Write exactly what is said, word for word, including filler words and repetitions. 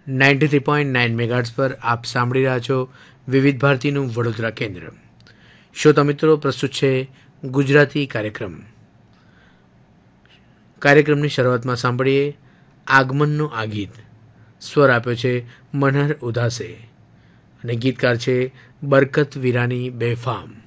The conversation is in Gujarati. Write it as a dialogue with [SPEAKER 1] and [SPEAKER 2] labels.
[SPEAKER 1] Ninety three point nine megahertz પર આપ સાંભળી રહ્યા છો વિવિધ ભારતીનું વડોદરા કેન્દ્ર. શ્રોતા મિત્રો, પ્રસ્તુત છે ગુજરાતી કાર્યક્રમ. કાર્યક્રમની શરૂઆતમાં સાંભળીએ આગમનનું આ ગીત. સ્વર આપ્યો છે મનહર ઉદાસે અને ગીતકાર છે બરકત વીરાની બેફામ.